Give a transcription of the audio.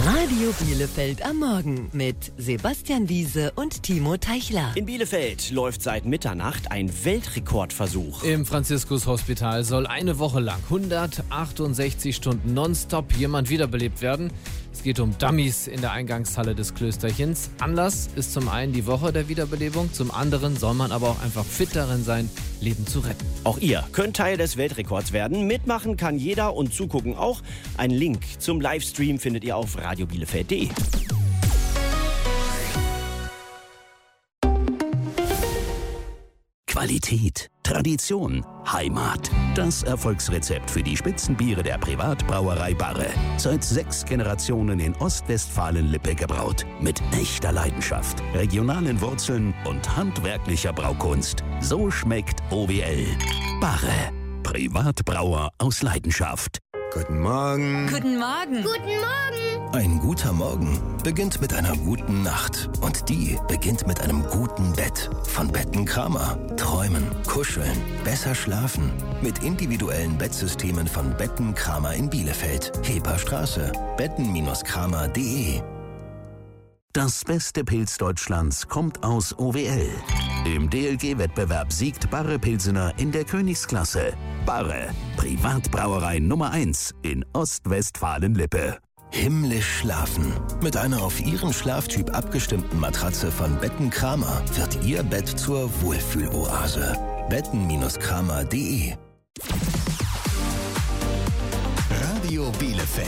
Radio Bielefeld am Morgen mit Sebastian Wiese und Timo Teichler. In Bielefeld läuft seit Mitternacht ein Weltrekordversuch. Im Franziskus-Hospital soll eine Woche lang 168 Stunden nonstop jemand wiederbelebt werden. Es geht um Dummies in der Eingangshalle des Klösterchens. Anlass ist zum einen die Woche der Wiederbelebung, zum anderen soll man aber auch einfach fit darin sein, Leben zu retten. Auch ihr könnt Teil des Weltrekords werden. Mitmachen kann jeder und zugucken auch. Einen Link zum Livestream findet ihr auf radiobielefeld.de. Qualität, Tradition, Heimat. Das Erfolgsrezept für die Spitzenbiere der Privatbrauerei Barre. Seit 6 Generationen in Ostwestfalen-Lippe gebraut. Mit echter Leidenschaft, regionalen Wurzeln und handwerklicher Braukunst. So schmeckt OWL. Barre. Privatbrauer aus Leidenschaft. Guten Morgen. Guten Morgen. Guten Morgen. Ein guter Morgen beginnt mit einer guten Nacht. Und die beginnt mit einem guten Bett. Von Betten Kramer. Träumen, kuscheln, besser schlafen. Mit individuellen Bettsystemen von Betten Kramer in Bielefeld. Heperstraße. betten-kramer.de. Das beste Pilz Deutschlands kommt aus OWL. Im DLG-Wettbewerb siegt Barre Pilsener in der Königsklasse. Barre, Privatbrauerei Nummer 1 in Ostwestfalen-Lippe. Himmlisch schlafen. Mit einer auf Ihren Schlaftyp abgestimmten Matratze von Betten Kramer wird Ihr Bett zur Wohlfühloase. betten-kramer.de. Radio Bielefeld.